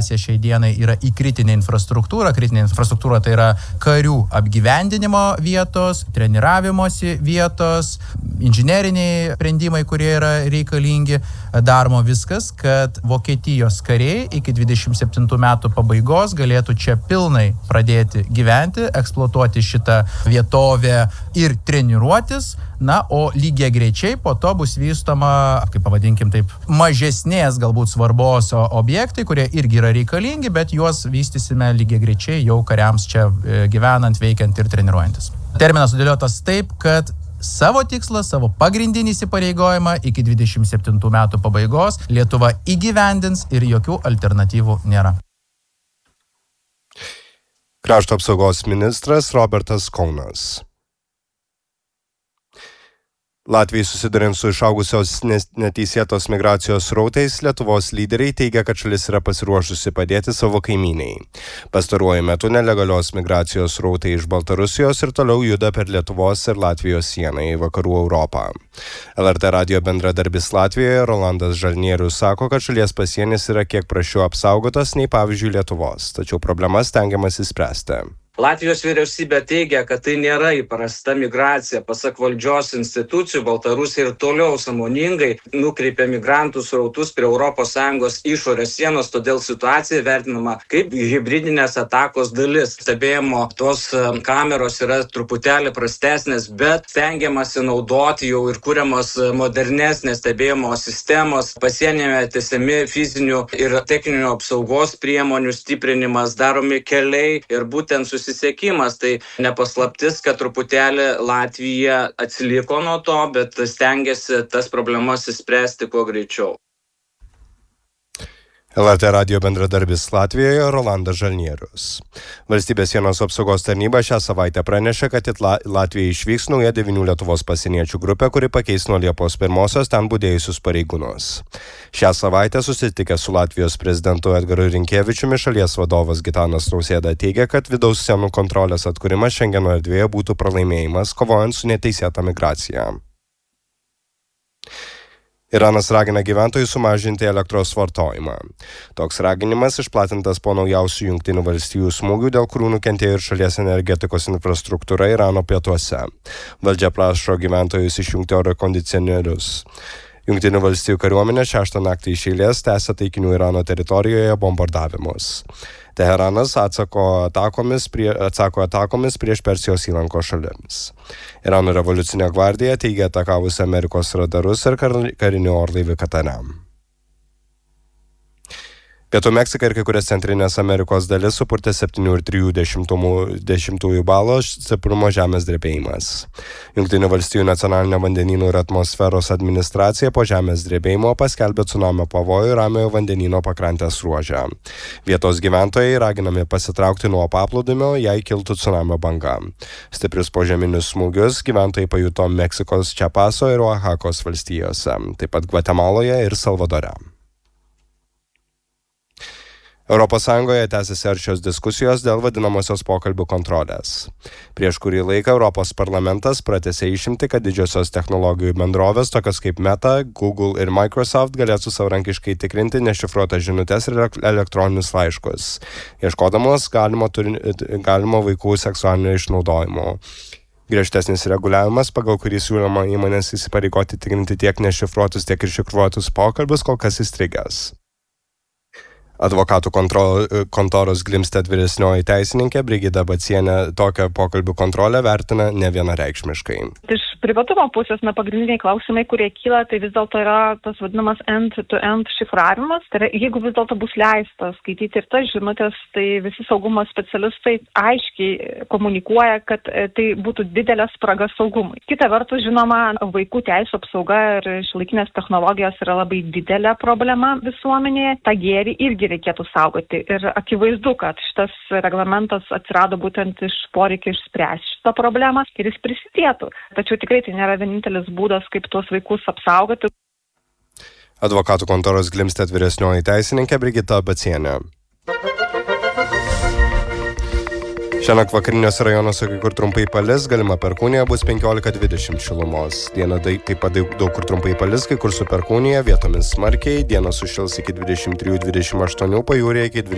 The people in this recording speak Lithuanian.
koncentracija šiai dienai yra į kritinę infrastruktūrą. Kritinė infrastruktūra tai yra karių apgyvendinimo vietos, treniravimosi vietos, inžineriniai sprendimai, kurie yra reikalingi. Daroma viskas, kad Vokietijos kariai iki 27 metų pabaigos galėtų čia pilnai pradėti gyventi, eksploatuoti šitą vietovę ir treniruotis. Na, o lygiagrečiai po to bus vystoma, kaip pavadinkim taip, mažesnės galbūt svarbos objektai, kurie irgi yra reikalingi, bet juos vystysime lygiagrečiai jau kariams čia gyvenant, veikiant ir treniruojantis. Terminas sudėliotas taip, kad savo tikslą, savo pagrindinį įsipareigojimą iki 27 metų pabaigos Lietuva įgyvendins ir jokių alternatyvų nėra. Krašto apsaugos ministras Robertas Kaunas. Latvijai susiduriant su išaugusios neteisėtos migracijos srautais, Lietuvos lyderiai teigia, kad šalis yra pasiruošusi padėti savo kaimyniai. Pastaruoju metu nelegalios migracijos srautai iš Baltarusijos ir toliau juda per Lietuvos ir Latvijos sieną į vakarų Europą. LRT radijo bendradarbis Latvijoje Rolandas Žalnierius sako, kad šalies pasienis yra kiek prasčiau apsaugotas nei pavyzdžiui Lietuvos, tačiau problemas stengiamasi spręsti. Latvijos vyriausybė teigia, kad tai nėra įprasta migracija. Pasak valdžios institucijų, Baltarusija ir toliau sąmoningai nukreipia migrantų srautus prie ES išorės sienos, todėl situacija vertinama kaip hibridinės atakos dalis. Stebėjimo tos kameros yra truputėlį prastesnės, bet stengiamasi naudoti jau ir kuriamos modernesnės stebėjimo sistemos, pasienyje tiesiami fizinių ir techninių apsaugos priemonių stiprinimas, daromi keliai ir būtent susisiekimas. Tai nepaslaptis, kad truputėlį Latvija atsiliko nuo to, bet stengiasi tas problemas išspręsti kuo greičiau. LRT radijo bendradarbis Latvijoje Rolandas Žalnierius. Valstybės sienos apsaugos tarnyba šią savaitę pranešė, kad į Latviją išvyks nauja 9 Lietuvos pasieniečių grupė, kuri pakeis nuo Liepos 1 ten budėjusius pareigūnus. Šią savaitę susitikęs su Latvijos prezidentu Edgaru Rinkėvičiumi šalies vadovas Gitanas Nausėda teigia, kad vidaus sienų kontrolės atkūrimas Šengeno erdvėje būtų pralaimėjimas, kovojant su neteisėta migracija. Iranas ragina gyventojus sumažinti elektros vartojimą. Toks raginimas išplatintas po naujausių Jungtinių valstijų smūgių, dėl kurių nukentėjo ir šalies energetikos infrastruktūra Irano pietuose. Valdžia prašo gyventojus išjungti oro kondicionierius. Jungtinių valstijų kariuomenė 6 naktį iš eilės tęsia taikinių Irano teritorijoje bombardavimus. Teheranas atsako atakomis prieš Persijos įlankos šalims. Irano revoliucinė gvardija teigia atakavusi Amerikos radarus ir karinių orlaivių Katare. Pietų Meksika ir kai kurias Centrinės Amerikos dalis supurtė 7,3 balo stiprumo žemės drebėjimas. Jungtinių valstijų nacionalinio vandenynų ir atmosferos administracija po žemės drebėjimo paskelbė cunamio pavojų Ramiojo vandenyno pakrantės ruože. Vietos gyventojai raginami pasitraukti nuo paplūdimio, jei kiltų cunamio banga. Stiprius požeminius smūgius gyventojai pajuto Meksikos Čiapaso ir Oaxakos valstijose, taip pat Gvatemaloje ir Salvadore. Europos Sąjungoje tęsiasi aršios diskusijos dėl vadinamosios pokalbių kontrolės. Prieš kurį laiką Europos parlamentas pratęsė išimtį, kad didžiosios technologijų bendrovės, tokios kaip Meta, Google ir Microsoft, galėtų savarankiškai tikrinti nešifruotas žinutes ir elektroninius laiškus, ieškodamos galimo vaikų seksualinio išnaudojimo. Griežtesnis reguliavimas, pagal kurį siūloma įmonės įsipareigoti tikrinti tiek nešifruotus, tiek ir šifruotus pokalbius, kol kas įstrigęs. Advokatų kontoros Glimstedt vyresnioji teisininkė Brigita Bacienė tokią pokalbių kontrolę vertina nevienareikšmiškai. Iš privatumo pusės pagrindiniai klausimai, kurie kyla, tai vis dėlto yra tas vadinamas end-to-end šifravimas. Tai yra, jeigu vis dėlto bus leista skaityti ir tas žinutės, tai visi saugumo specialistai aiškiai komunikuoja, kad tai būtų didelė spraga saugumui. Kita vertus, žinoma, vaikų teisų apsauga ir šiuolaikinės technologijos yra labai didelė problema visuomenėje. Ta gėrį irgi reikėtų saugoti. Ir akivaizdu, kad šitas reglamentas atsirado būtent iš poreikio išspręsti šitą problemą ir jis prisidėtų. Tačiau tikrai tai nėra vienintelis būdas, kaip tuos vaikus apsaugoti. Advokatų kontoros Glimstedt vyresnioji teisininkė Brigita Bacienė. Šiandien vakariniuose rajonuose kai kur trumpai palis, galima perkūnija, bus 15-20 šilumos. Dieną taip pat daug kur trumpai palis, kai kur su perkūnija, vietomis smarkiai, dieną sušils iki 23-28, pajūryje iki 20.